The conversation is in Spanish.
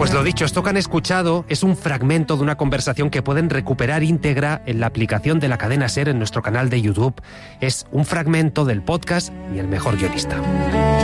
Pues lo dicho, esto que han escuchado es un fragmento de una conversación que pueden recuperar íntegra en la aplicación de la cadena SER en nuestro canal de YouTube. Es un fragmento del podcast Y el mejor guionista.